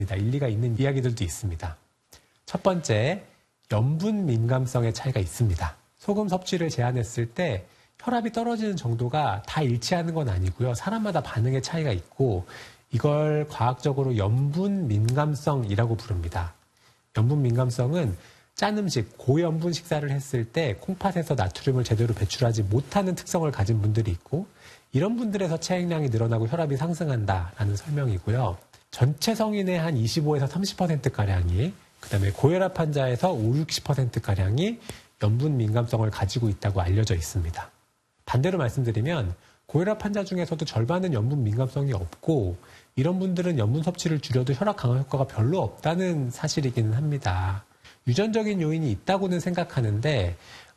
일리가 있는 이야기들도 있습니다. 첫 번째, 염분 민감성의 차이가 있습니다. 소금 섭취를 제한했을 때 혈압이 떨어지는 정도가 다 일치하는 건 아니고요. 사람마다 반응의 차이가 있고 이걸 과학적으로 염분 민감성이라고 부릅니다. 염분 민감성은 짠 음식, 고염분 식사를 했을 때 콩팥에서 나트륨을 제대로 배출하지 못하는 특성을 가진 분들이 있고 이런 분들에서 체액량이 늘어나고 혈압이 상승한다라는 설명이고요. 전체 성인의 한 25에서 30%가량이 그다음에 고혈압 환자에서 5, 60%가량이 염분 민감성을 가지고 있다고 알려져 있습니다. 반대로 말씀드리면 고혈압 환자 중에서도 절반은 염분 민감성이 없고 이런 분들은 염분 섭취를 줄여도 혈압 강화 효과가 별로 없다는 사실이기는 합니다. 유전적인 요인이 있다고는 생각하는데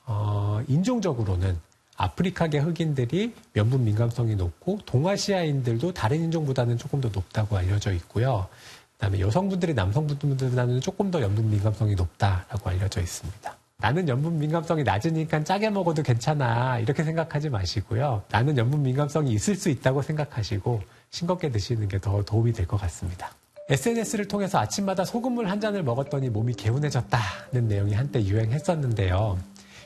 인종적으로는 아프리카계 흑인들이 염분 민감성이 높고 동아시아인들도 다른 인종보다는 조금 더 높다고 알려져 있고요. 그다음에 여성분들이 남성분들보다는 조금 더 염분 민감성이 높다라고 알려져 있습니다. 나는 염분 민감성이 낮으니까 짜게 먹어도 괜찮아 이렇게 생각하지 마시고요. 나는 염분 민감성이 있을 수 있다고 생각하시고 싱겁게 드시는 게 더 도움이 될 것 같습니다. SNS를 통해서 아침마다 소금물 한 잔을 먹었더니 몸이 개운해졌다는 내용이 한때 유행했었는데요.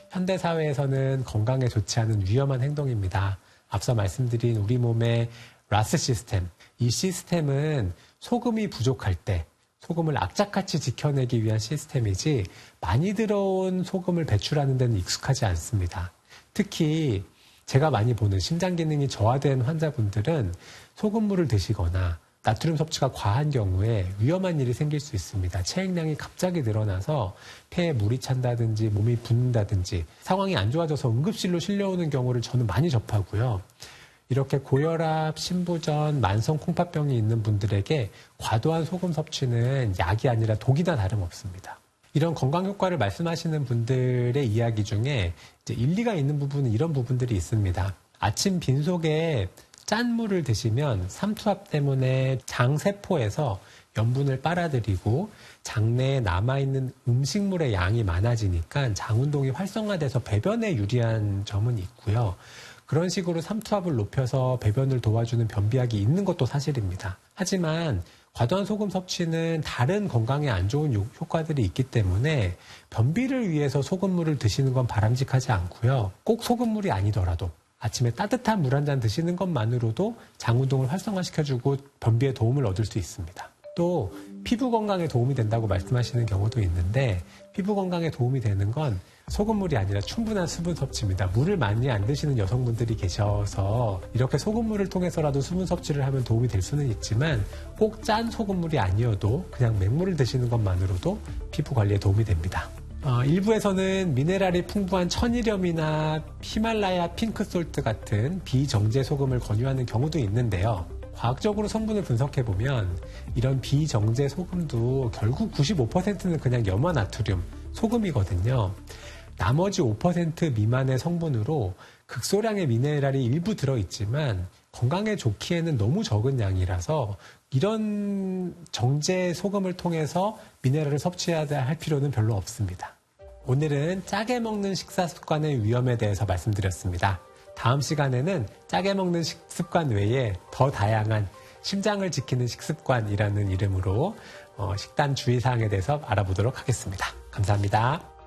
현대사회에서는 건강에 좋지 않은 위험한 행동입니다. 앞서 말씀드린 우리 몸의 라스 시스템, 이 시스템은 소금이 부족할 때 소금을 악착같이 지켜내기 위한 시스템이지 많이 들어온 소금을 배출하는 데는 익숙하지 않습니다. 특히 제가 많이 보는 심장 기능이 저하된 환자분들은 소금물을 드시거나 나트륨 섭취가 과한 경우에 위험한 일이 생길 수 있습니다. 체액량이 갑자기 늘어나서 폐에 물이 찬다든지 몸이 붓는다든지 상황이 안 좋아져서 응급실로 실려오는 경우를 저는 많이 접하고요. 이렇게 고혈압, 심부전, 만성 콩팥병이 있는 분들에게 과도한 소금 섭취는 약이 아니라 독이나 다름없습니다. 이런 건강 효과를 말씀하시는 분들의 이야기 중에 이제 일리가 있는 부분은 이런 부분들이 있습니다. 아침 빈속에 짠 물을 드시면 삼투압 때문에 장세포에서 염분을 빨아들이고 장내에 남아있는 음식물의 양이 많아지니까 장운동이 활성화돼서 배변에 유리한 점은 있고요. 그런 식으로 삼투압을 높여서 배변을 도와주는 변비약이 있는 것도 사실입니다. 하지만 과도한 소금 섭취는 다른 건강에 안 좋은 효과들이 있기 때문에 변비를 위해서 소금물을 드시는 건 바람직하지 않고요. 꼭 소금물이 아니더라도 아침에 따뜻한 물 한 잔 드시는 것만으로도 장운동을 활성화시켜주고 변비에 도움을 얻을 수 있습니다. 또 피부 건강에 도움이 된다고 말씀하시는 경우도 있는데 피부 건강에 도움이 되는 건 소금물이 아니라 충분한 수분 섭취입니다. 물을 많이 안 드시는 여성분들이 계셔서 이렇게 소금물을 통해서라도 수분 섭취를 하면 도움이 될 수는 있지만 꼭 짠 소금물이 아니어도 그냥 맹물을 드시는 것만으로도 피부 관리에 도움이 됩니다. 일부에서는 미네랄이 풍부한 천일염이나 히말라야 핑크솔트 같은 비정제 소금을 권유하는 경우도 있는데요. 과학적으로 성분을 분석해보면 이런 비정제 소금도 결국 95%는 그냥 염화나트륨, 소금이거든요. 나머지 5% 미만의 성분으로 극소량의 미네랄이 일부 들어있지만 건강에 좋기에는 너무 적은 양이라서 이런 정제 소금을 통해서 미네랄을 섭취해야 할 필요는 별로 없습니다. 오늘은 짜게 먹는 식사 습관의 위험에 대해서 말씀드렸습니다. 다음 시간에는 짜게 먹는 식습관 외에 더 다양한 심장을 지키는 식습관이라는 이름으로 식단 주의사항에 대해서 알아보도록 하겠습니다. 감사합니다.